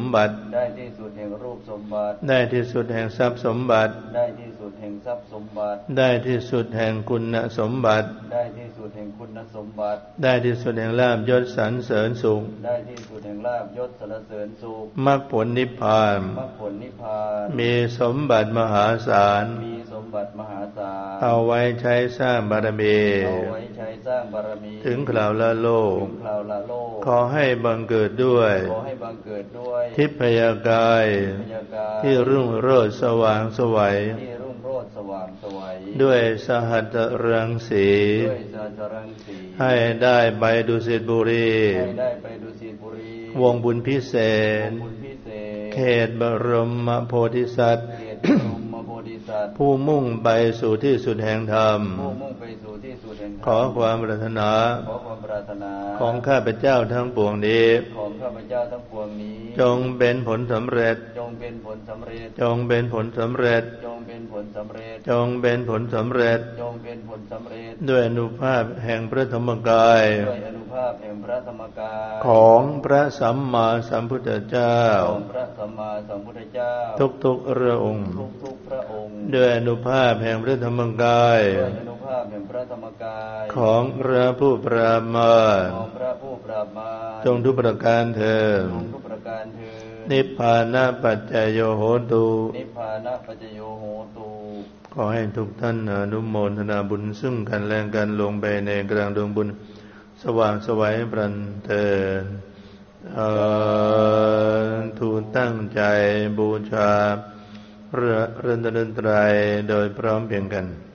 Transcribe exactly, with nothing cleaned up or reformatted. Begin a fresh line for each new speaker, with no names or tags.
บัติ
ได้ที่สุดแห่งรูปสมบัติ
ได้ที่สุดแห่งทรัพย์สมบัติ
ได้ที่สุดแห่งทรัพย์สมบัติ
ได้ที่สุดแห่งคุณสมบัติ
ได้ที่สุดแห่งคุณสมบัติ
ได้ที่สุดแห่งลาภยศสรรเสริญสุข
ได้ที่สุดแห่งลาภยศสรรเสริญสุข
มรรคผลนิพพาน
มรรคผลนิพพาน
มีสมบัติมหาศาล
มีสมบัติมหาศาล
เอาไว้ใช้สร้างบารมี
เอาไว้ใช้สร้างบารมี
ถึงคราวละโลก
ถึงคราวละโลก
ขอให้บังเกิดด้วย
ขอให้บังเกิดด้วย
ทิพยากายที่รุ่งโรจน์สว่างไสว
ที่รุ่งโรจน์สว่างไสว
ด้วยสหัสรังสี
ด้วยสหัสรังสี
ให้ได้ไปดุสิตบุรี
ให้ได้ไปดุสิตบุรี
วงบุญพิเศษเขตบรมโพธิสัตว์ผู้มุ่งไปสู่ที่สุดแห่งธรรมขอความปรารถนาของข้าพเจ้าทั้งปวงนี้
ของข้าพเจ้าทั้งปวงนี้
จงเป็นผลสำเร็จ
จงเป็นผลสำเร็จ
จงเป็นผลสำเร็จ
จงเป็นผลสำเร็จ
จงเป็นผลสำเร็จ
จงเป็นผลสำเร็จ
ด้วยอนุภาพแห่งพระธรรมกาย
ด้วยอนุภาพแห่งพระธรรมกาย
ของพระสัมมาสัมพุทธเจ้า
ของพระสัมมาสัมพุทธเจ้า
ทุกๆพระองค์
ทุกๆพระองค์
ด้วยอนุภาพแห่งพระธรรมกาย
ด้วยอนุภาพแห่งพระธรรมกาย
ของพระผู้ปรามาส
ของพระผู้ปรามาส
จงทุกประการเถิด
จงทุกประการเถิด
นิพพานะปัจจโยโหตุ
นิพพานะปัจจโยโหตุ
ขอให้ทุกท่านอนุโมทนาบุญซึ่งกันและกันลงไปในกลางดวงบุญสว่างไสวพลันเถิดทูลตั้งใจบูชาพระรัตนตรัยโดยพร้อมเพรียงกัน